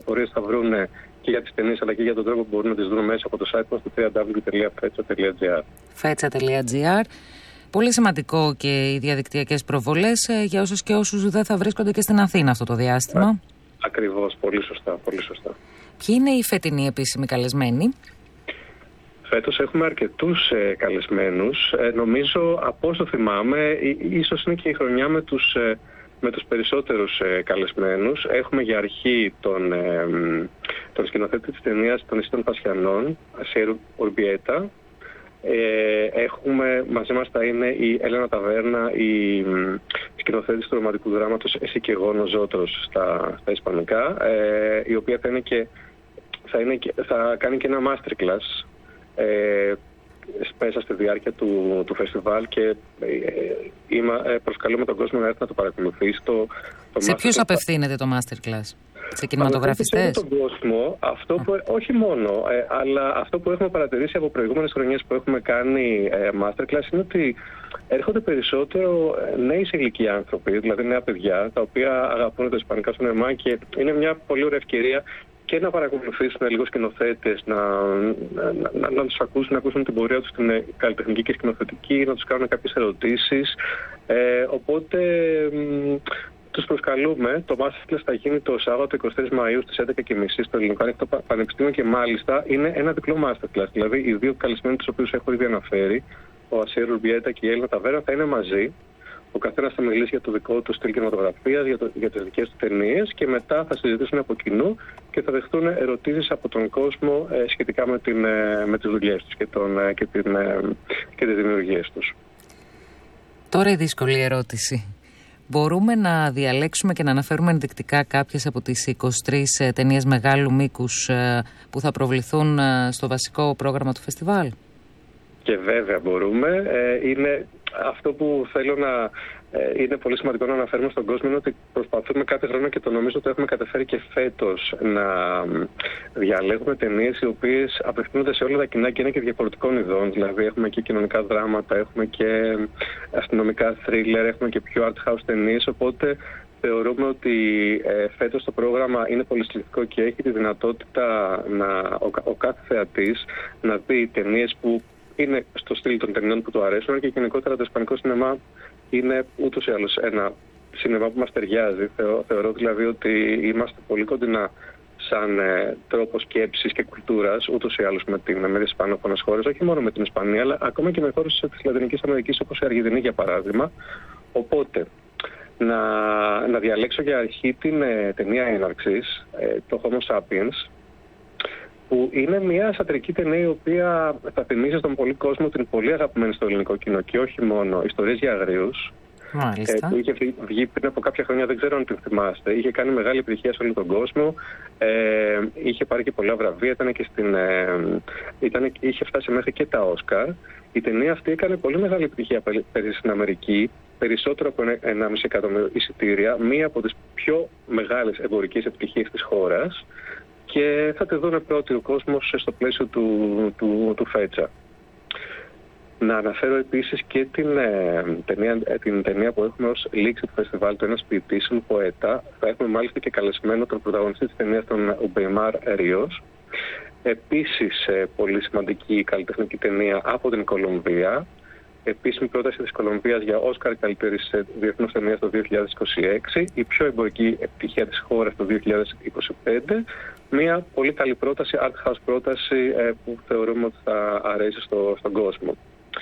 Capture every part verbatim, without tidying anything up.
πληροφορίες θα βρουν και για τις ταινίες αλλά και για τον τρόπο που μπορούν να τις δουν μέσα από το site μας στο double-u double-u double-u τελεία φέτσα τελεία τζι άρ. φέτσα τελεία τζι άρ. Πολύ σημαντικό και οι διαδικτυακές προβολές για όσους και όσους δεν θα βρίσκονται και στην Αθήνα αυτό το διάστημα. Ακριβώς, πολύ σωστά, πολύ σωστά. Ποιοι είναι οι φετινοί επίσημοι καλεσμένοι? Φέτος έχουμε αρκετούς ε, καλεσμένους. Ε, νομίζω, από όσο θυμάμαι, ί- ίσως είναι και η χρονιά με τους, ε, με τους περισσότερους ε, καλεσμένους. Έχουμε για αρχή τον, ε, τον σκηνοθέτη της ταινίας των Ισίτων Πασιανών, Ασιέρ Ουρμπιέτα. Ε, έχουμε, μαζί μας θα είναι η Έλενα Ταβέρνα, η σκηνοθέτης του ρομαντικού δράματος Εσύ και εγώ Νοζότρος στα, στα ισπανικά, ε, η οποία θα, είναι και, θα, είναι και, θα κάνει και ένα masterclass ε, μέσα στη διάρκεια του, του φεστιβάλ και ε, είμα, ε, προσκαλούμε τον κόσμο να έρθει να το παρακολουθήσει. Το, το Σε ποιους απευθύνεται το masterclass? Σε κινηματογραφιστές? Στον κόσμο, αυτό που, όχι μόνο, ε, αλλά αυτό που έχουμε παρατηρήσει από προηγούμενες χρονιές που έχουμε κάνει ε, masterclass είναι ότι έρχονται περισσότερο νέοι σε ηλικία άνθρωποι, δηλαδή νέα παιδιά, τα οποία αγαπούν το ισπανικά σινεμά και είναι μια πολύ ωραία ευκαιρία και να παρακολουθήσουν λίγο σκηνοθέτες, να, να, να, να τους ακούσουν, να ακούσουν την πορεία τους στην καλλιτεχνική και σκηνοθετική, να τους κάνουν κάποιες ερωτήσεις. Ε, οπότε τους προσκαλούμε. Το masterclass θα γίνει το Σάββατο εικοστή τρίτη Μαΐου στις έντεκα και μισή στο Ελληνικό Ανοιχτό Πανεπιστήμιο και μάλιστα είναι ένα διπλό masterclass. Δηλαδή οι δύο καλεσμένοι τους οποίους έχω ήδη αναφέρει, ο Ασιέρ Ουρμπιέτα και η Έλενα Ταβέρνα, θα είναι μαζί. Ο καθένας θα μιλήσει για το δικό του στυλ κινηματογραφίας, για, το, για τις δικές του ταινίες και μετά θα συζητήσουν από κοινού και θα δεχτούν ερωτήσεις από τον κόσμο ε, σχετικά με, την, ε, με τις δουλειές τους και, τον, ε, και, την, ε, και τις δημιουργίες τους. Τώρα η δύσκολη ερώτηση. Μπορούμε να διαλέξουμε και να αναφέρουμε ενδεικτικά κάποιες από τις είκοσι τρεις ταινίες μεγάλου μήκους που θα προβληθούν στο βασικό πρόγραμμα του φεστιβάλ? Και βέβαια μπορούμε. Ε, είναι αυτό που θέλω να... Ε, είναι πολύ σημαντικό να αναφέρουμε στον κόσμο είναι ότι προσπαθούμε κάθε χρόνο και το νομίζω ότι έχουμε καταφέρει και φέτος να διαλέγουμε ταινίες οι οποίες απευθύνονται σε όλα τα κοινά και είναι και διαφορετικών ειδών. Δηλαδή έχουμε και κοινωνικά δράματα, έχουμε και αστυνομικά θρίλερ, έχουμε και πιο art house ταινίες. Οπότε θεωρούμε ότι ε, φέτος το πρόγραμμα είναι πολυσυλλεκτικό και έχει τη δυνατότητα να, ο, ο κάθε θεατής να δει ταινίες που είναι στο στυλ των ταινιών που του αρέσουν και γενικότερα το ισπανικό σινεμά είναι ούτως ή άλλως ένα σινεμά που μας ταιριάζει. Θεω, θεωρώ δηλαδή ότι είμαστε πολύ κοντινά σαν ε, τρόπο σκέψης και κουλτούρας ούτως ή άλλως με, την, με τις ισπανόφωνες χώρες, όχι μόνο με την Ισπανία, αλλά ακόμα και με χώρες της Λατινικής Αμερικής όπως η Αργεντινή για παράδειγμα. Οπότε, να, να διαλέξω για αρχή την ε, ταινία έναρξης, ε, το Homo Sapiens, που είναι μια σατρική ταινία η οποία θα θυμίζει στον πολύ κόσμο την πολύ αγαπημένη στο ελληνικό κοινό και όχι μόνο, Ιστορίες για Αγρίους. Μάλιστα. Ε, που είχε βγει πριν από κάποια χρόνια, δεν ξέρω αν την θυμάστε. Είχε κάνει μεγάλη επιτυχία σε όλο τον κόσμο. Ε, είχε πάρει και πολλά βραβεία. Ήταν και στην, ε, ήταν, είχε φτάσει μέχρι και τα Όσκαρ. Η ταινία αυτή έκανε πολύ μεγάλη επιτυχία πέρυσι στην Αμερική. Περισσότερο από ενάμιση εκατομμύριο εισιτήρια. Μία από τις πιο μεγάλες εμπορικές επιτυχίες της χώρας. Και θα τη δουν πρώτη ο κόσμος στο πλαίσιο του, του, του Φέτσα. Να αναφέρω επίσης και την, ε, ταινία, την ταινία που έχουμε ως λήξη του φεστιβάλ, το Ένας ποιητής, un poeta. Θα έχουμε μάλιστα και καλεσμένο τον πρωταγωνιστή της ταινίας, τον Ουμπεϊμάρ Ρίος. Επίσης, ε, πολύ σημαντική καλλιτεχνική ταινία από την Κολομβία. Επίσημη πρόταση της Κολομβίας για Όσκαρ καλύτερης διεθνούς ταινίας το δύο χιλιάδες είκοσι έξι, η πιο εμπορική επιτυχία της χώρας το δύο χιλιάδες είκοσι πέντε. Μια πολύ καλή πρόταση, art house πρόταση ε, που θεωρούμε ότι θα αρέσει στο, στον κόσμο.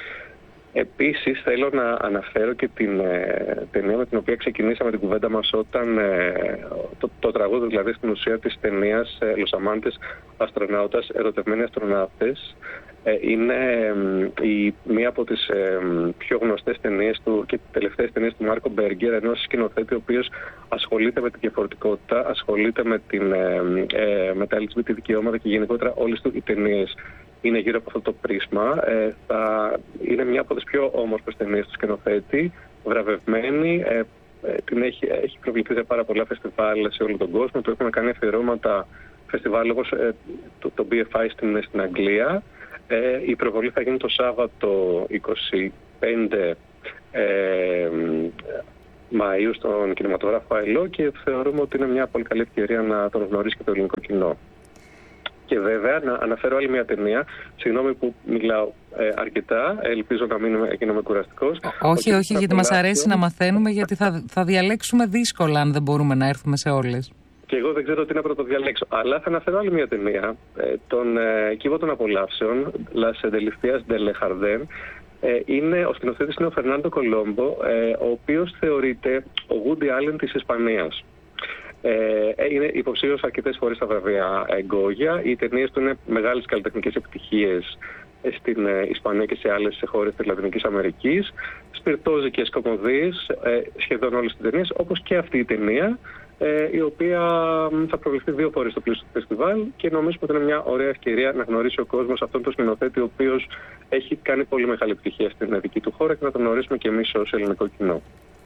Επίσης θέλω να αναφέρω και την ε, ταινία με την οποία ξεκινήσαμε την κουβέντα μας όταν ε, το, το τραγούδι δηλαδή στην ουσία της ταινίας ε, Los Amantes Astronautas, ερωτευμένοι αστροναύτες. Ε, είναι ε, η, μία από τις ε, πιο γνωστές ταινίες του και τελευταίες ταινίες του Μάρκο Μπέργκερ, ενός σκηνοθέτη ο οποίος ασχολείται με την διαφορετικότητα, ασχολείται με, την, ε, ε, με τα ελ τζι μπι τι δικαιώματα και γενικότερα όλες του οι ταινίες είναι γύρω από αυτό το πρίσμα. Ε, θα είναι μια από τις πιο όμορφες ταινίες του σκηνοθέτη, βραβευμένη. Ε, ε, την έχει, έχει προβληθεί σε πάρα πολλά φεστιβάλ σε όλο τον κόσμο. Του έχουν κάνει αφιερώματα φεστιβάλ όπως ε, το, το μπι εφ άι στην, στην Αγγλία. Ε, η προβολή θα γίνει το Σάββατο είκοσι πέντε ε, Μαΐου στον κινηματογράφο Άιλο και θεωρούμε ότι είναι μια πολύ καλή ευκαιρία να τον γνωρίσει και το ελληνικό κοινό. Και βέβαια, να αναφέρω άλλη μια ταινία. Συγγνώμη που μιλάω ε, αρκετά. Ελπίζω να μην γίνομαι κουραστικός. Όχι, όχι, γιατί μας αρέσει να μαθαίνουμε, γιατί θα, θα διαλέξουμε δύσκολα αν δεν μπορούμε να έρθουμε σε όλες. Και εγώ δεν ξέρω τι να πρωτοδιαλέξω. Αλλά θα αναφέρω άλλη μια ταινία. Ε, τον ε, Κύβο των Απολαύσεων, Las Delicias del Jardín. Ε, είναι, ο σκηνοθέτης είναι ο Φερνάντο Κολόμπο, ε, ο οποίος θεωρείται ο Woody Allen της Ισπανίας. Ε, είναι υποψήφιος αρκετές φορές στα βραβεία Γκόγια. Οι ταινίες του είναι μεγάλες καλλιτεχνικές επιτυχίες στην Ισπανία και σε άλλες χώρες της Λατινικής Αμερικής. Σπιρτόζικες κομμωδίες, ε, σχεδόν όλες τις ταινίες, όπως και αυτή η ταινία, ε, η οποία θα προβληθεί δύο φορές στο πλαίσιο του φεστιβάλ και νομίζω ότι είναι μια ωραία ευκαιρία να γνωρίσει ο κόσμος αυτόν τον σκηνοθέτη, ο οποίος έχει κάνει πολύ μεγάλη επιτυχία στην δική του χώρα και να τον γνωρίσουμε και εμείς ως ελληνικό κοινό.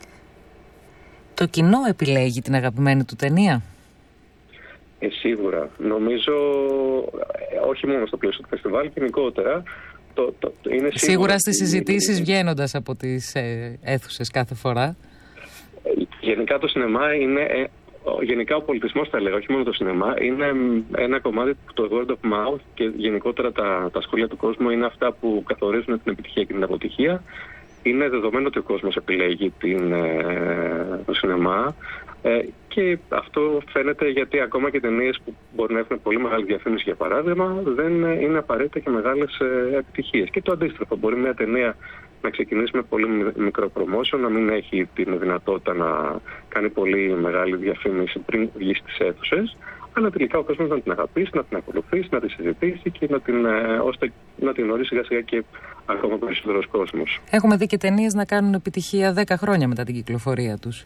Το κοινό επιλέγει την αγαπημένη του ταινία? Ε, σίγουρα. Νομίζω, όχι μόνο στο πλαίσιο του φεστιβάλ, γενικότερα. Το, το, είναι σίγουρα, σίγουρα στις συζητήσεις είναι... βγαίνοντας από τις ε, αίθουσες κάθε φορά. Γενικά το σινεμά είναι, ε, γενικά ο πολιτισμός θα λέγα, όχι μόνο το σινεμά, είναι ένα κομμάτι που το word of mouth και γενικότερα τα, τα σχόλια του κόσμου είναι αυτά που καθορίζουν την επιτυχία και την αποτυχία. Είναι δεδομένο ότι ο κόσμος επιλέγει την, ε, το σινεμά ε, και αυτό φαίνεται γιατί ακόμα και ταινίες που μπορεί να έχουν πολύ μεγάλη διαφήμιση, για παράδειγμα, δεν είναι απαραίτητα και μεγάλες ε, επιτυχίες. Και το αντίστροφο, μπορεί μια ταινία να ξεκινήσει με πολύ μικρό promotion, να μην έχει την δυνατότητα να κάνει πολύ μεγάλη διαφήμιση πριν βγει στις αίθουσες, αλλά τελικά ο κόσμος να την αγαπήσει, να την ακολουθήσει, να τη συζητήσει και να την, ε, ώστε να την γνωρίσει σιγά σιγά και ακόμα περισσότερος κόσμος. Έχουμε δει και ταινίες να κάνουν επιτυχία δέκα χρόνια μετά την κυκλοφορία τους.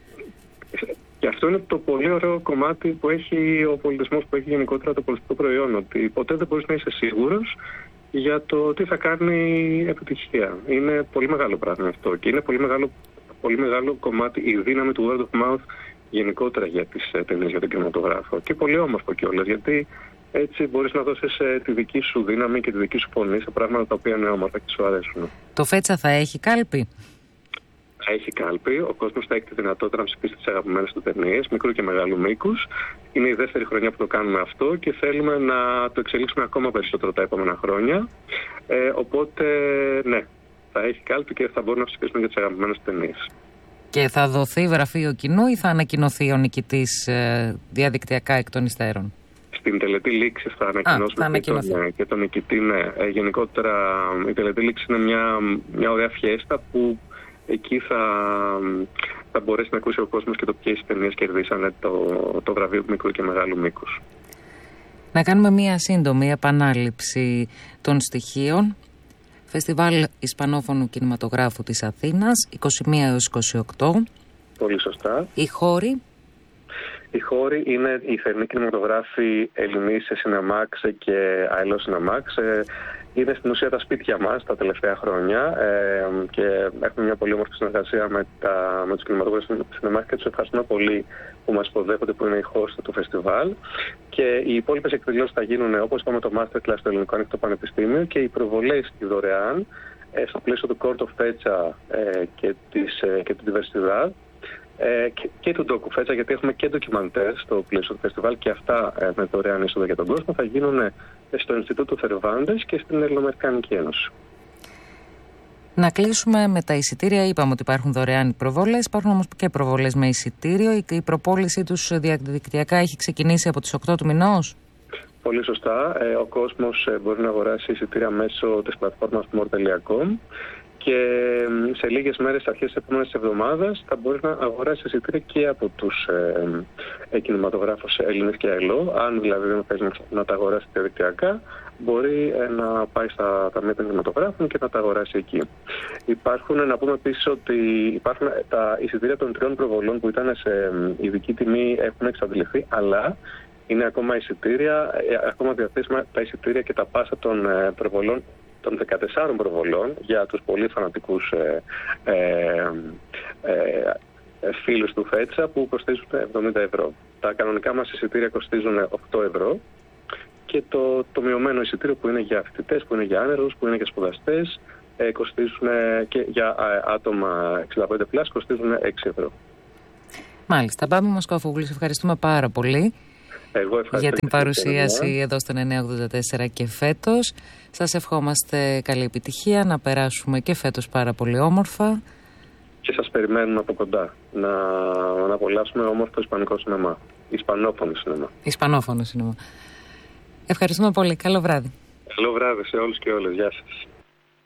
Και αυτό είναι το πολύ ωραίο κομμάτι που έχει ο πολιτισμός, που έχει γενικότερα το πολιτικό προϊόν, ότι ποτέ δεν μπορείς να είσαι σίγουρος για το τι θα κάνει επιτυχία. Είναι πολύ μεγάλο πράγμα αυτό και είναι πολύ μεγάλο, πολύ μεγάλο κομμάτι η δύναμη του word of mouth γενικότερα για τις ταινίες, για τον κινηματογράφο. Και πολύ όμορφο κιόλας, γιατί έτσι μπορείς να δώσεις τη δική σου δύναμη και τη δική σου φωνή σε πράγματα τα οποία είναι όμορφα και σου αρέσουν. Το Φέτσα θα έχει κάλπη? Θα έχει κάλπη. Ο κόσμος θα έχει τη δυνατότητα να ψηφίσει τις αγαπημένες του ταινίες, μικρού και μεγάλου μήκους. Είναι η δεύτερη χρονιά που το κάνουμε αυτό και θέλουμε να το εξελίξουμε ακόμα περισσότερο τα επόμενα χρόνια. Ε, οπότε, ναι, θα έχει κάλπη και θα μπορούν να ψηφίσουν για τις αγαπημένες ταινίες. Και θα δοθεί βραφείο κοινού ή θα ανακοινωθεί ο νικητής ε, διαδικτυακά εκ των υστέρων? Στην τελετή λήξη θα ανακοινώσουμε Α, και, τον, και τον νικητή. Ναι. Ε, γενικότερα η τελετή λήξη είναι μια, μια ωραία φιέστα που εκεί θα, θα μπορέσει να ακούσει ο κόσμος και το ποιες ταινίες κερδίσανε το, το βραβείο μικρού και μεγάλου μήκους. Να κάνουμε μια σύντομη επανάληψη των στοιχείων. Φεστιβάλ Ισπανόφωνου Κινηματογράφου της Αθήνας, είκοσι μία έως είκοσι οκτώ. Πολύ σωστά. Οι χώροι. Οι χώροι είναι οι θερινοί κινηματογράφοι Ελληνής Σινεμάξ και Αελό Σινεμάξ. Είναι στην ουσία τα σπίτια μας τα τελευταία χρόνια ε, και έχουμε μια πολύ όμορφη συνεργασία με, τα, με τους κινηματογράφους Σινεμάξ και τους ευχαριστούμε πολύ που μας υποδέχονται, που είναι η host του φεστιβάλ. Και οι υπόλοιπες εκδηλώσεις θα γίνουν, όπως είπαμε, το Masterclass στο Ελληνικό Ανοιχτό Πανεπιστήμιο και οι προβολές και δωρεάν ε, στο πλαίσιο του Court of Fetcha ε, και, της, ε, και του Diversidad. Ε, και, και του ντόκου Φέτσα, γιατί έχουμε και ντοκιμαντέρ στο πλαίσιο του φεστιβάλ και αυτά ε, με δωρεάν είσοδο για τον κόσμο θα γίνουν ε, στο Ινστιτούτο Θερβάντες και στην Ελληνοαμερικανική Ένωση. Να κλείσουμε με τα εισιτήρια. Είπαμε ότι υπάρχουν δωρεάν προβολές, υπάρχουν όμως και προβολές με εισιτήριο. Η, η προπόλησή τους διαδικτυακά έχει ξεκινήσει από τις οκτώ του μηνός. Πολύ σωστά. Ε, ο κόσμος ε, μπορεί να αγοράσει εισιτήρια μέσω της πλατφόρμας more τελεία com. Και σε λίγες μέρες, αρχές της επόμενης εβδομάδας, θα μπορεί να αγοράσει εισιτήρια και από τους ε, ε, κινηματογράφους Έλληνες και Αελό. Αν δηλαδή δεν θέλει να τα αγοράσει διαδικτυακά, μπορεί ε, να πάει στα ταμεία των κινηματογράφων και να τα αγοράσει εκεί. Υπάρχουν, να πούμε επίσης ότι υπάρχουν τα εισιτήρια των τριών προβολών που ήταν σε ειδική τιμή, έχουν εξαντληθεί, αλλά είναι ακόμα εισιτήρια, ε, ακόμα διαθέσιμα τα εισιτήρια και τα πάσα των ε, προβολών, των δεκατεσσάρων προβολών για τους πολύ φανατικούς ε, ε, ε, φίλους του Φέτσα που κοστίζουν εβδομήντα ευρώ. Τα κανονικά μας εισιτήρια κοστίζουν οκτώ ευρώ και το, το μειωμένο εισιτήριο που είναι για φοιτητές, που είναι για άνεργους, που είναι για σπουδαστές ε, κοστίζουν και για άτομα εξήντα πέντε πλας κοστίζουν έξι ευρώ. Μάλιστα. Μπάμπη Μοσκόφογλου, σε ευχαριστούμε πάρα πολύ. Εγώ ευχαριστώ για την παρουσίαση εδώ στον εννιά ογδόντα τέσσερα και φέτος. Σας ευχόμαστε καλή επιτυχία, να περάσουμε και φέτος πάρα πολύ όμορφα. Και σας περιμένουμε από κοντά να, να απολαύσουμε όμορφο ισπανικό σινεμά. Ισπανόφωνο σινεμά. Ισπανόφωνο σινεμά. Ευχαριστούμε πολύ. Καλό βράδυ. Καλό βράδυ σε όλους και όλες. Γεια σας.